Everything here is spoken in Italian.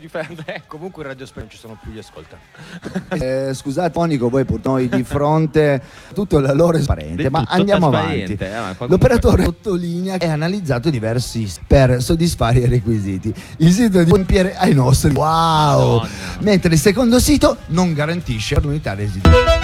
Comunque in Radio Spagna non ci sono più gli ascolta. Scusate, fonico, voi noi di fronte tutto la loro trasparente, ma andiamo avanti. L'operatore sottolinea e ha analizzato diversi per soddisfare i requisiti. Il sito di pompiere ai nostri, wow! Mentre il secondo sito non garantisce l'unità residente.